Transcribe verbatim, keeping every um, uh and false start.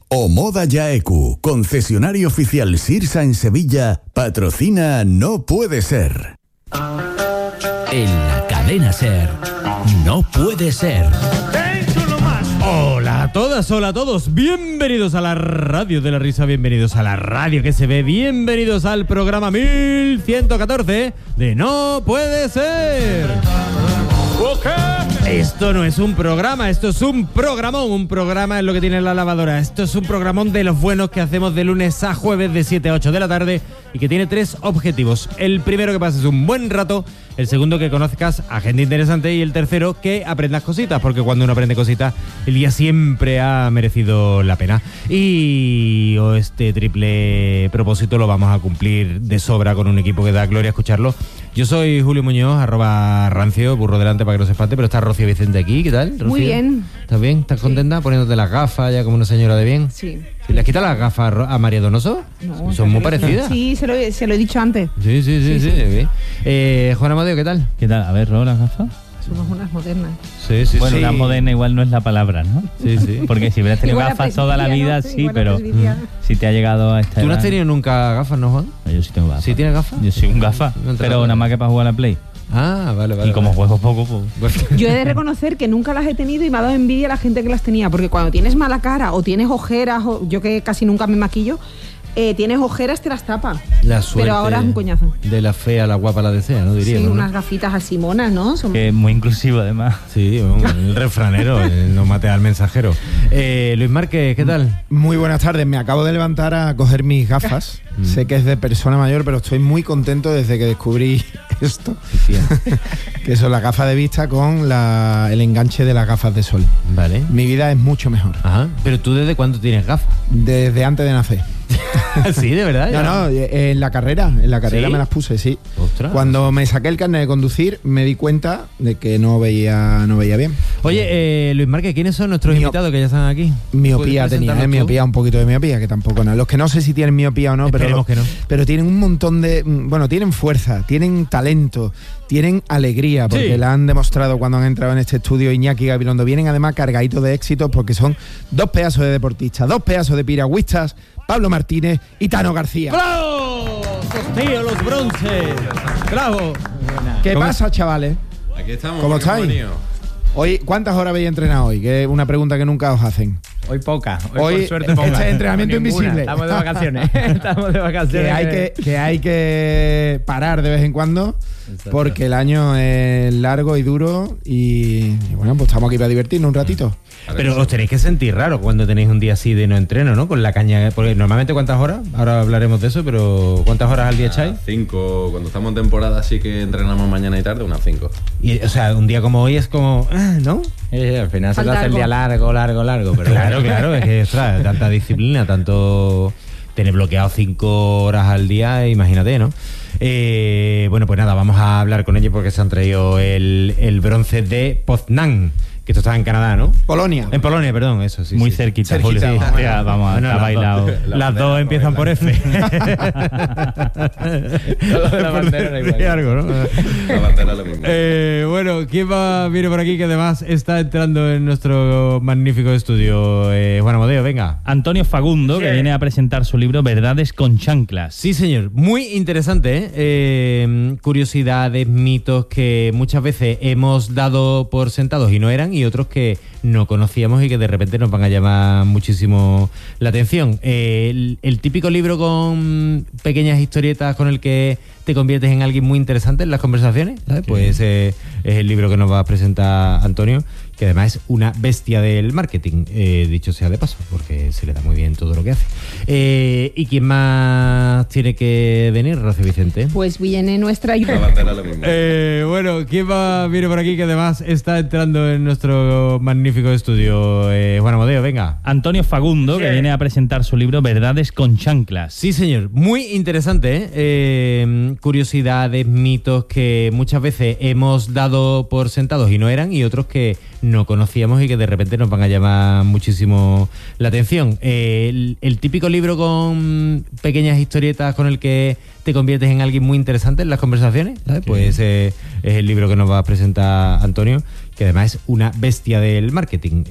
Omoda Yaeku, concesionario oficial Sirsa en Sevilla, patrocina No Puede Ser. En la cadena SER, No Puede Ser. Hola a todas, hola a todos, bienvenidos a la radio de la risa, bienvenidos a la radio que se ve, bienvenidos al programa mil ciento catorce de No Puede Ser. Esto no es un programa, esto es un programón, un programa es lo que tiene la lavadora. Esto es un programón de los buenos que hacemos de lunes a jueves de siete a ocho de la tarde y que tiene tres objetivos. El primero, que pases un buen rato. El segundo, que conozcas a gente interesante. Y el tercero, que aprendas cositas, porque cuando uno aprende cositas, el día siempre ha merecido la pena. Y este triple propósito lo vamos a cumplir de sobra con un equipo que da gloria escucharlo. Yo soy Julio Muñoz, arroba rancio, burro delante para que no se espante, pero está Rocío Vicente aquí. ¿Qué tal, Rocío? Muy bien. ¿Estás bien? ¿Estás sí. contenta poniéndote las gafas ya como una señora de bien? Sí. ¿Le has quitado las gafas a María Donoso? No. Son muy parecidas. Sí, se lo, se lo he dicho antes. Sí, sí, sí, sí. sí. sí. Eh, Juan Amadeo, ¿qué tal? ¿Qué tal? A ver, ¿no las gafas? Somos unas modernas. Sí, sí, bueno, sí. una moderna igual no es la palabra, ¿no? Sí, sí. Porque si hubieras tenido Igual gafas toda la vida, ¿no? sí, Igual pero si te ha llegado a esta ¿Tú no has edad- tenido nunca gafas, no, Juan? Yo sí tengo gafas. ¿Sí tienes gafas? Yo soy un gafa, No te pero lo- nada más que para jugar a la Play. Ah, vale, vale. y como vale. juego poco, pues... Yo he de reconocer que nunca las he tenido y me ha dado envidia la gente que las tenía, porque cuando tienes mala cara o tienes ojeras, o yo que casi nunca me maquillo, eh, tienes ojeras, te las tapa. La suerte Pero ahora es un coñazo. de la fea, la guapa la desea, ¿no? Sí, Diríamos, ¿no? unas gafitas así monas, ¿no? Son... que es muy inclusivo, además. Sí, un- el refranero, el no mate al mensajero. Eh, Luis Márquez, ¿qué tal? Muy buenas tardes, me acabo de levantar a coger mis gafas. Mm. Sé que es de persona mayor, pero estoy muy contento desde que descubrí esto, Sí, que son las gafas de vista con la- el enganche de las gafas de sol. vale. Mi vida es mucho mejor, Ajá. Pero tú, ¿desde cuándo tienes gafas? desde antes de nacer. Sí, de verdad. No, ya. no, eh, en la carrera, en la carrera ¿Sí? me las puse, sí. Ostras. Cuando me saqué el carnet de conducir, me di cuenta de que no veía, no veía bien. Oye, eh, Luis Márquez, ¿quiénes son nuestros Mio- invitados que ya están aquí? Miopía ¿Puedes tenía, presentarlos ¿eh? tú? Miopía, un poquito de miopía, que tampoco no. Los que no sé si tienen miopía o no, pero, Esperemos que no. pero tienen un montón de... Bueno, tienen fuerza, tienen talento, tienen alegría, porque Sí. la han demostrado cuando han entrado en este estudio Iñaki y Gabilondo. Vienen además cargaditos de éxitos porque son dos pedazos de deportistas, dos pedazos de piragüistas, Pablo Martínez y Tano García. ¡Bravo! Tío, los bronces. ¡Bravo! ¿Qué ¿Cómo- pasa, chavales? Aquí estamos. ¿Cómo porque hemos estáis? venido. Hoy, ¿cuántas horas habéis entrenado hoy? Que es una pregunta que nunca os hacen. Hoy poca. Hoy, Hoy por suerte este poca. es entrenamiento Ninguna. invisible. Estamos de vacaciones. Estamos de vacaciones. Que hay que, que hay que parar de vez en cuando, porque el año es largo y duro y, y bueno, pues estamos aquí para divertirnos un ratito. Pero os tenéis que sentir raro cuando tenéis un día así de no entreno, ¿no? Con la caña. Porque normalmente, ¿cuántas horas? Ahora hablaremos de eso, pero ¿cuántas horas al día echáis? Cinco, cuando estamos en temporada así que entrenamos mañana y tarde, unas cinco. Y, o sea, un día como hoy es como, ah, ¿no? Eh, al final se te Falta hace el algo. día largo, largo, largo. Pero Claro, claro, es que, ostras, tanta disciplina, tanto tener bloqueado cinco horas al día, imagínate, ¿no? Eh, bueno, pues nada, vamos a hablar con ellos porque se han traído el, el bronce de Poznan, que esto está en Canadá, ¿no? Polonia. En Polonia, perdón, eso sí. muy sí. cerquita, Cerquita, Julio. vamos. Ya, vamos a Bueno, ha las bailado. dos, La las bandera dos no empiezan por baila. F. Lo de la bandera da igual. Sí, algo, ¿no? La bandera es lo mismo. Eh, bueno, ¿quién va, viene por aquí que además está entrando en nuestro magnífico estudio? Eh, Juan Amadeo, venga. Antonio Fagundo, que viene a presentar su libro Verdades con chanclas. Sí, señor. Muy interesante, ¿eh? Eh, curiosidades, mitos que muchas veces hemos dado por sentados y no eran, y otros que no conocíamos y que de repente nos van a llamar muchísimo la atención. Eh, el, el típico libro con pequeñas historietas con el que te conviertes en alguien muy interesante en las conversaciones, ¿sabes? Pues eh, es el libro que nos va a presentar Antonio, que además es una bestia del marketing, eh, dicho sea de paso, porque se le da muy bien todo lo que hace. Eh, ¿Y quién más tiene que venir, Rocío Vicente? Pues viene nuestra... La bandera es lo mismo. Eh, bueno, ¿quién va, viene por aquí que además está entrando en nuestro magnífico estudio? Eh, Juan Amadeo, venga. Antonio Fagundo, que viene a presentar su libro Verdades con chanclas. Sí, señor. Muy interesante, ¿eh? Eh, curiosidades, mitos que muchas veces hemos dado por sentados y no eran, y otros que no conocíamos y que de repente nos van a llamar muchísimo la atención. Eh, el, el típico libro con pequeñas historietas con el que te conviertes en alguien muy interesante en las conversaciones, ¿sabes? Pues eh, es el libro que nos va a presentar Antonio, que además es una bestia del marketing.